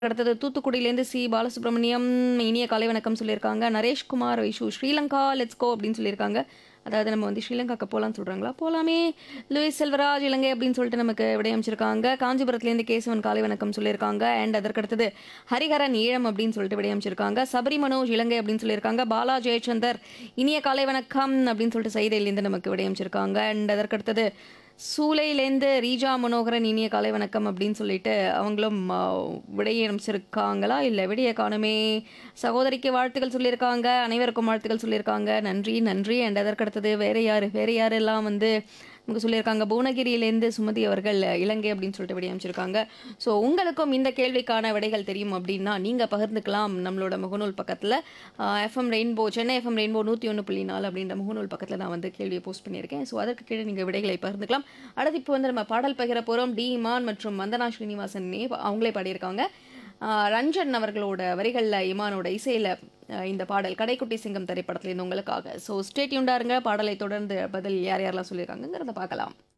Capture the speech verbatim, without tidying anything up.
அடுத்தது தூத்துக்குடியிலேருந்து சி பாலசுப்ரமணியம் இனிய காலை வணக்கம் சொல்லியிருக்காங்க. நரேஷ்குமார் வைஷு ஸ்ரீலங்கா லெட்ஸ் கோ அப்படின்னு சொல்லியிருக்காங்க. அதாவது நம்ம வந்து ஸ்ரீலங்காக்கு போலான்னு சொல்றாங்களா? போலாமே. லூயிஸ் செல்வராஜ் இலங்கை அப்படின்னு சொல்லிட்டு நமக்கு விடையமைச்சிருக்காங்க. காஞ்சிபுரத்துலேருந்து கேசவன் காலை வணக்கம் சொல்லியிருக்காங்க. அண்ட் அதற்கடுத்தது ஹரிஹரன் ஈழம் அப்படின்னு சொல்லிட்டு விடையமைச்சிருக்காங்க. சபரி மனோஜ் இலங்கை அப்படின்னு சொல்லியிருக்காங்க. பாலா ஜெயச்சந்தர் இனிய காலை வணக்கம் அப்படின்னு சொல்லிட்டு சைதையிலேருந்து நமக்கு விடையமைச்சிருக்காங்க. அண்ட் அதற்கடுத்தது சூளையிலேருந்து ரீஜா மனோகரன் இனிய காலை வணக்கம் அப்படின்னு சொல்லிட்டு அவங்களும் ஆ, விடையை அமைச்சிருக்காங்களா இல்லை விடையை காணுமே. சகோதரிக்கு வாழ்த்துக்கள் சொல்லியிருக்காங்க. அனைவருக்கும் வாழ்த்துக்கள் சொல்லியிருக்காங்க. நன்றி நன்றி. அண்ட் அதற்கடுத்தது வேற யாரு வேற யாரெல்லாம் வந்து நமக்கு சொல்லியிருக்காங்க. புவனகிரியிலேருந்து சுமதி அவர்கள் இலங்கை அப்படின்னு சொல்லிட்டு விடை அமைச்சிருக்காங்க. ஸோ உங்களுக்கும் இந்த கேள்விக்கான விடைகள் தெரியும் அப்படின்னா நீங்கள் பகிர்ந்துக்கலாம் நம்மளோட முகநூல் பக்கத்தில். FM rainbow Chennai FM rainbow நூற்றி ஒன்று புள்ளி நாலு அப்படின்ற முகநூல் பக்கத்தில் நான் வந்து கேள்வியை போஸ்ட் பண்ணியிருக்கேன். ஸோ அதற்கு கீழே நீங்கள் விடைகளை பகிர்ந்துக்கலாம். அடுத்து இப்போ வந்து நம்ம பாடல் பகிர போகிறோம். டி இமான் மற்றும் வந்தனா ஸ்ரீனிவாசன் நே அவங்களே பாடியிருக்காங்க. ஆஹ் ரஞ்சன் அவர்களோட வரிகளில் இமானோட இசையில் இந்த பாடல் கடைக்குட்டி சிங்கம் திரைப்படத்துலேருந்து உங்களுக்காக. ஸோ ஸ்டேட்யூண்டாக இருங்க. பாடலை தொடர்ந்து பதில் யார் யாரெல்லாம் சொல்லியிருக்காங்கங்கிறத பார்க்கலாம்.